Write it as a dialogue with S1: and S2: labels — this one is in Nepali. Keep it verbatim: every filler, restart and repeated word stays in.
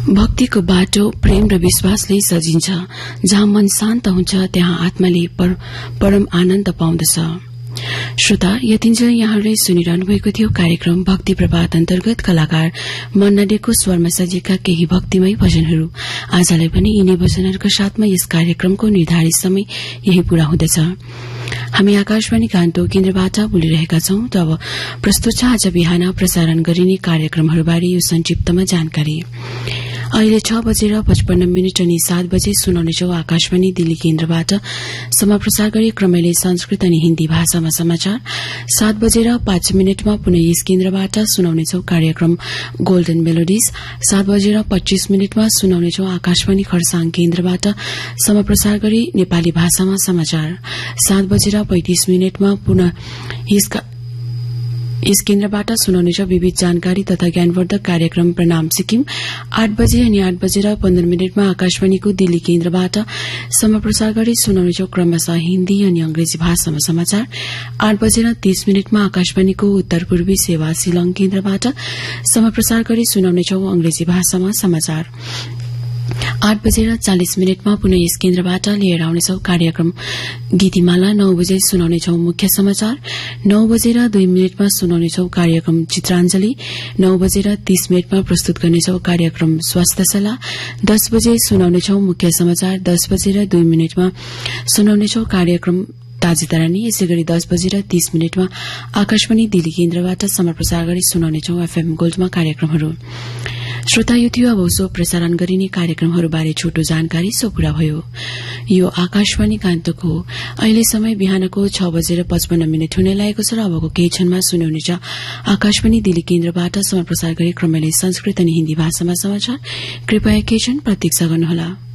S1: भक्तिको बाटो प्रेम र विश्वासले सजिन्छ। जहाँ मन शान्त हुन्छ त्यहाँ आत्माले पर, परम आनन्द पाउँदछ। श्रोता, यतिन्जेल यहाँहरूले सुनिरहनु भएको थियो कार्यक्रम भक्ति प्रभात अन्तर्गत कलाकार मन्ना डेको स्वरमा सजिएका केही भक्तिमय भजनहरू। आजलाई पनि यिनै भजनहरूका साथमा यस कार्यक्रमको निर्धारित समय यही पूरा हुँदछ। हामी आकाशवाणी गान्तोक केन्द्रबाट बोलिरहेका छौं। त अब प्रस्तुत छ आज बिहान प्रसारण गरिने कार्यक्रमहरूबारे यो संक्षिप्तमा जानकारी। अहिले छ बजेर पचपन्न मिनट अनि सात बजे सुनाउनेछौ आकाशवाणी दिल्ली केन्द्रबाट समाप्रसार गरी क्रमैले संस्कृत अनि हिन्दी भाषामा समाचार। सात बजेर पाँच मिनटमा पुनः यस केन्द्रबाट सुनाउनेछौ कार्यक्रम गोल्डन मेलोडिज। सात बजेर पच्चीस मिनटमा सुनाउनेछौ आकाशवाणी खरसाङ केन्द्रबाट समाप्रसार गरी नेपाली भाषामा समाचार। सात बजेर पैंतिस मिनटमा पुनः यस यस केन्द्रबाट सुनाउनेछ विविध जानकारी तथा ज्ञानवर्धक कार्यक्रम प्रणाम सिक्किम। आठ बजे अनि आठ बजेर पन्ध्र मिनटमा आकाशवाणीको दिल्ली केन्द्रबाट समाप्रसार गरी सुनाउनेछौ क्रमशः हिन्दी अनि अंग्रेजी भाषामा समाचार। आठ बजेर तीस मिनटमा आकाशवाणीको उत्तर पूर्वी सेवा शिलङ केन्द्रबाट समाप्रसार गरी सुनाउनेछौ अंग्रेजी भाषामा समाचार। आठ बजेर चालिस मिनटमा पुनः यस केन्द्रबाट लिएर आउनेछौ कार्यक्रम गीतिमाला। नौ बजे सुनाउनेछौ मुख्य समाचार। नौ बजेर दुई मिनटमा सुनाउनेछौ कार्यक्रम चित्राञ्जली। नौ बजेर तीस मिनटमा प्रस्तुत गर्नेछौ कार्यक्रम स्वास्थ्य सल्लाह। दस बजे सुनाउनेछौ मुख्य समाचार। दस बजेर दुई मिनटमा सुनाउनेछौ कार्यक्रम ताजेतरानी। यसै गरी दस बजेर तीस मिनटमा आकाशवाणी दिल्ली केन्द्रबाट समाप्रसार गरी सुनाउनेछौ एफएम गोल्डमा कार्यक्रमहरू। श्रोता, यो थियो अब उसो प्रसारण गरिने कार्यक्रमहरूबारे छोटो जानकारी। सो पूरा भयो। यो आकाशवाणी गान्तोक हो। अहिले समय बिहानको छ बजेर पचपन्न मिनट हुने लागेको छ र अबको केही क्षणमा सुन्नुहुनेछ आकाशवाणी दिल्ली केन्द्रबाट समाप्रसार गरी क्रमैले संस्कृत अनि हिन्दी भाषामा समाचार। कृपया केही क्षण प्रतीक्षा गर्नुहोला।